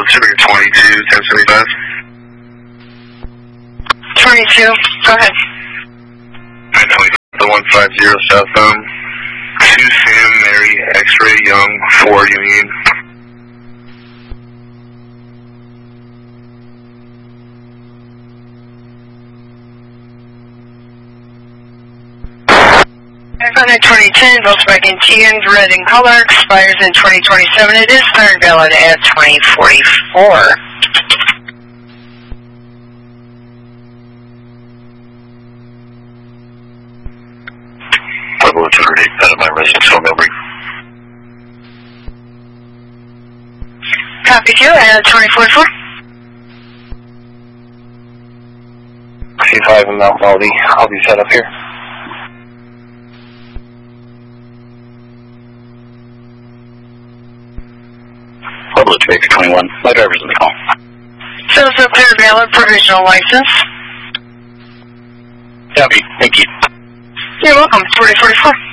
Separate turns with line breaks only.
Pacific 22, 1075.
22, go ahead.
150 southbound. 2 Sam Mary X-Ray Young 4 Union.
On 2010, Volkswagen Tiguan, red in color, expires in 2027. It is current valid at 2044.
Pueblo 208, out of my residence home memory.
Copy 2 at 2044.
C5 in Mount Baldy. I'll be set up here. Pueblo Jamaica 21. My driver's in the call.
So it's a clear valid provisional license.
Copy. Thank you.
You're welcome. 4044.